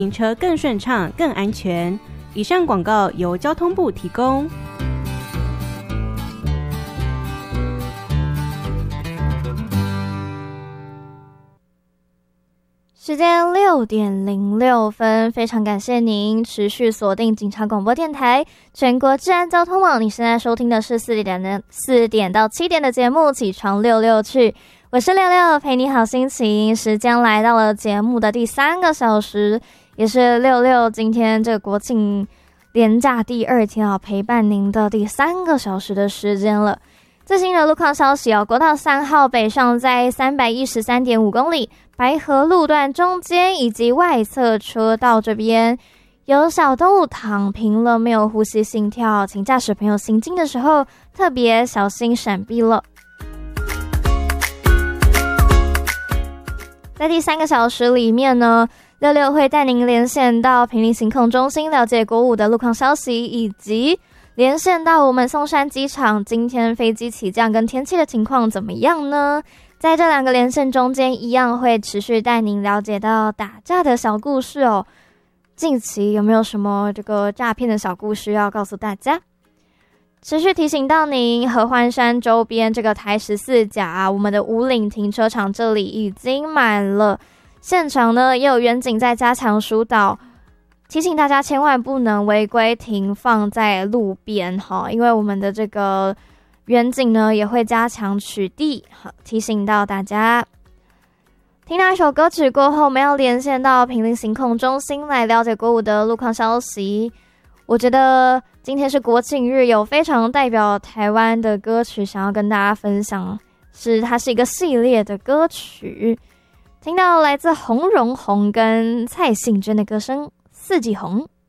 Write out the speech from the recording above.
行车更顺畅、更安全。以上广告由交通部提供。 时间6:06，非常感谢您持续锁定警察广播电台全国治安交通网。你现在收听的是4点到7点的节目起床66去，我是六六，陪你好心情。时间来到了节目的第3个小时，也是六六今天这个国庆连假第2天啊，陪伴您的第3个小时的时间了。最新的路况消息国道3号北上在 313.5 公里，白河路段中间以及外侧车道这边有小动物躺平了，没有呼吸心跳，请驾驶朋友行经的时候特别小心闪避了。在第3个小时里面呢，六六会带您连线到坪林行控中心，了解国5的路况消息，以及连线到我们松山机场，今天飞机起降跟天气的情况怎么样呢？在这2个连线中间，一样会持续带您了解到打架的小故事哦。近期有没有什么这个诈骗的小故事要告诉大家？持续提醒到您，合欢山周边这个台14甲我们的五岭停车场这里已经满了，现场呢也有员警在加强疏导，提醒大家千万不能违规停放在路边因为我们的这个员警呢也会加强取缔，提醒到大家。听到一首歌曲过后，我们要连线到坪林行控中心来了解国5的路况消息。我觉得今天是国庆日，有非常代表台湾的歌曲想要跟大家分享，它是一个系列的歌曲。听到来自洪荣宏跟蔡幸娟的歌声《四季红》。